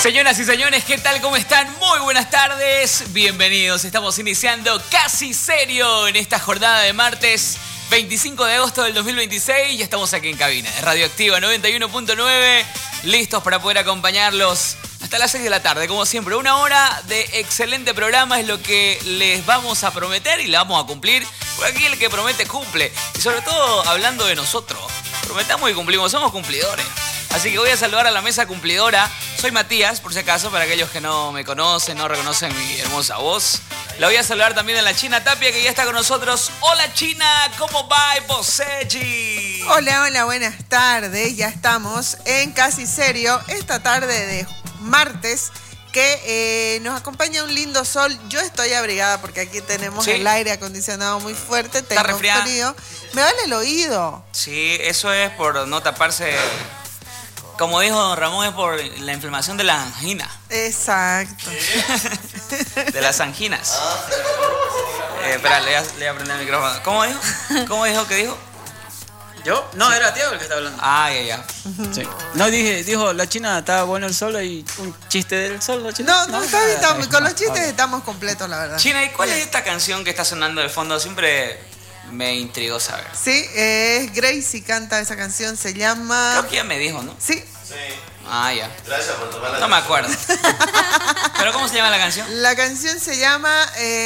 Señoras y señores, ¿qué tal? ¿Cómo están? Muy buenas tardes. Bienvenidos. Estamos iniciando Casi Serio en esta jornada de martes 25 de agosto del 2026. Ya estamos aquí en cabina de Radioactiva 91.9, listos para poder acompañarlos hasta las 6 de la tarde. Como siempre, una hora de excelente programa es lo que les vamos a prometer y le vamos a cumplir. Porque aquí el que promete cumple. Y sobre todo hablando de nosotros. Prometamos y cumplimos, somos cumplidores. Así que voy a saludar a la mesa cumplidora. Soy Matías, por si acaso, para aquellos que no me conocen, no reconocen mi hermosa voz. La voy a saludar también a la China Tapia, que ya está con nosotros. Hola China, ¿cómo va Bosechi? Hola, hola, buenas tardes. Ya estamos en Casi Serio, esta tarde de martes, que nos acompaña un lindo sol. Yo estoy abrigada porque aquí tenemos el aire acondicionado muy fuerte. Tengo frío. Me vale el oído. Sí, eso es por no taparse. Como dijo don Ramón, es por la inflamación de la angina. Exacto. De las anginas. Espera, le voy a prender el micrófono. ¿Cómo dijo? ¿Cómo dijo? ¿Qué dijo? ¿Yo? No, era Tiago el que está hablando. Ah, ya. Sí. No, dijo, la China estaba bueno el sol y un chiste del sol, la China. No, estamos, con los chistes estamos completos, la verdad. China, ¿y cuál es esta canción que está sonando de fondo? Siempre me intrigó saber. Sí, es Gracie canta esa canción, se llama... Creo que ya me dijo, ¿no? Sí. Ah, ya. Gracias por tomar la No me acuerdo. ¿Pero cómo se llama la canción? La canción se llama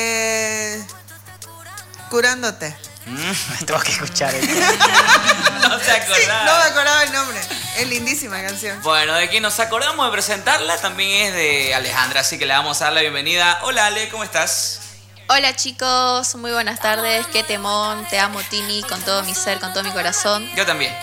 Curándote. Tengo que escuchar No se acordaba. Sí, no me acordaba el nombre. Es lindísima canción. Bueno, de quien nos acordamos de presentarla también es de Alejandra, así que le vamos a dar la bienvenida. Hola Ale, ¿cómo estás? Hola chicos, muy buenas tardes, qué temón, te amo Tini con todo mi ser, con todo mi corazón. Yo también.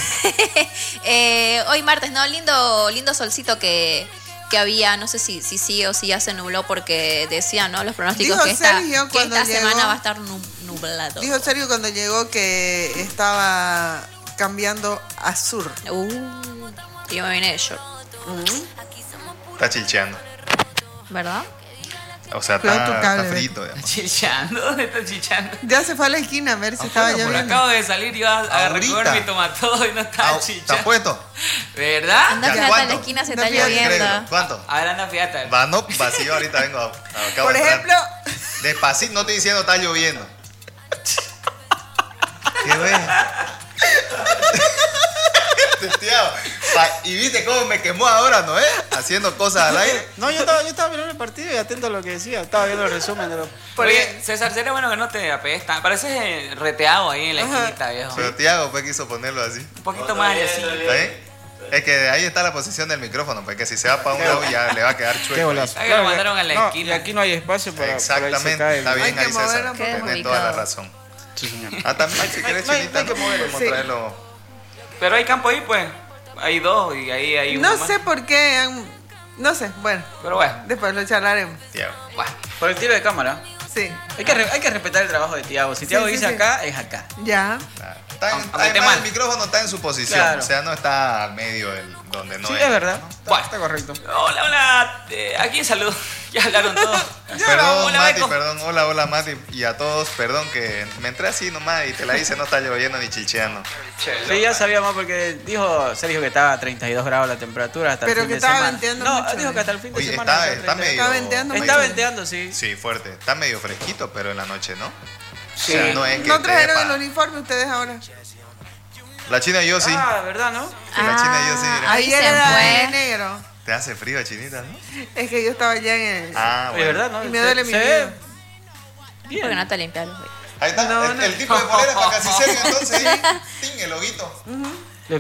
Hoy martes, ¿no? Lindo solcito que había, no sé si sí o si ya se nubló porque decían, ¿no? Los pronósticos que esta semana va a estar nublado. Dijo Sergio cuando llegó que estaba cambiando a sur. Yo me vine de short. Está chilcheando. ¿Verdad? O sea, está frito. ¿Chichando? ¿Dónde está chichando? Ya se fue a la esquina a ver si estaba lloviendo. Acabo de salir, iba a recoger mi tomatodo y no estaba chichando. ¿Está puesto? ¿Verdad? Anda, fíjate, a la esquina se está lloviendo. ¿Cuánto? A ver, anda, fíjate. No, vacío, ahorita vengo. Acabo Por ejemplo... Despacito, no estoy diciendo está lloviendo. ¿Qué ves? Testeado. Y viste cómo me quemó ahora, ¿no? Haciendo cosas al aire. No, yo estaba mirando el partido y atento a lo que decía. Estaba viendo el resumen de lo... Oye, César, sería bueno que no te apestas. Pareces reteado ahí en la esquinita, viejo. Pero Tiago pues quiso ponerlo así. Un poquito más así. ¿Está bien? Es que ahí está la posición del micrófono, porque si se va para un lado ya le va a quedar chueco. Qué golazo. Ahí lo mandaron a la esquina. Y aquí no hay espacio para... Exactamente, está bien ahí César. Hay que Tienes toda la razón. Sí, señor. También si quieres chinita, ¿no? Podemos traerlo. Pero hay campo ahí, pues. Hay dos y ahí hay uno No más. sé por qué... No sé, bueno. Pero bueno. Después lo charlaremos. Tiago. Bueno. Por el tiro de cámara. Sí. Hay que respetar el trabajo de Tiago. Si Tiago dice acá, es acá. Ya. Además, el micrófono está en su posición. Claro. O sea, no está al medio donde no Sí, es. es verdad. Bueno. Está correcto. Hola. ¿A quién saludo? Ya hablaron todos. Perdón, Hola, Mati, Beco. perdón. Hola, Mati. Y a todos, perdón que me entré así nomás y te la hice, no está lloviendo ni chicheando. Sí, ya sabíamos porque dijo Sergio que estaba a 32 grados la temperatura hasta Pero el fin que de estaba semana. venteando No, mucho, dijo que hasta el fin de Oye, semana. está medio. Está venteando medio- Está venteando, sí. Sí, fuerte. Está medio fresquito, pero en la noche, ¿no? Sí. O sea, no es que. ¿No trajeron te el depa. uniforme ustedes ahora? La China y yo sí. Ah, ¿verdad, no? La China y yo sí. Mira. Ahí Ayer se era de fue. negro. Te hace frío, Chinita, ¿no? Es que yo estaba allá en el... Ah, Oye, bueno. ¿verdad, no? Y me duele mi ve vida. bien. Porque no te limpias los oídos. Ahí está. No, el no. tipo de polera para casi serio, entonces. Ting, el loguito.